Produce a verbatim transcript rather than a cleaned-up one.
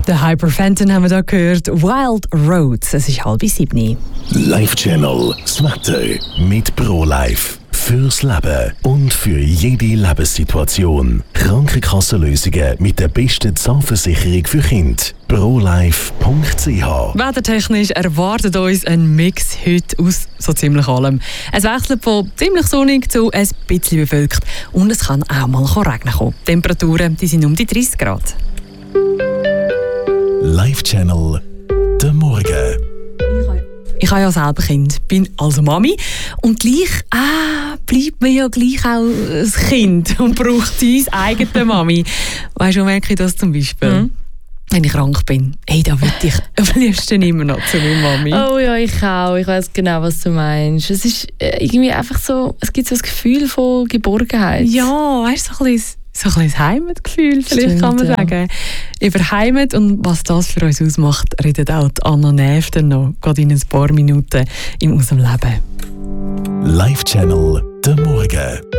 Der Hyper Fenton haben wir da gehört. Wild Roads. Es ist halb sieben. Live Channel, das Wetter mit ProLife. Fürs Leben und für jede Lebenssituation. Krankenkassenlösungen mit der besten Zahnversicherung für Kinder. ProLife punkt c h. Wettertechnisch erwartet uns ein Mix heute aus so ziemlich allem. Es wechselt von ziemlich sonnig zu ein bisschen bewölkt. Und es kann auch mal regnen kommen. Die Temperaturen die sind um die dreißig Grad. Live Channel, der Morgen. Ich habe ja selber Kind, bin also Mami. Und gleich ah, bleibt man ja gleich auch ein Kind und braucht seine eigene Mami. Weißt du, merke ich das zum Beispiel? Mhm. Wenn ich krank bin, hey, da würde ich am liebsten immer noch zu meiner Mami. Oh ja, ich auch. Ich weiss genau, was du meinst. Es ist irgendwie einfach so, es gibt so ein Gefühl von Geborgenheit. Ja, weißt du, so ein bisschen, so ein bisschen Heimatgefühl, vielleicht Stimmt, kann man ja. sagen. Über Heimat und was das für uns ausmacht, redet auch die Anna Neff dann noch, gerade in ein paar Minuten in unserem Leben. Live Channel, der Morgen.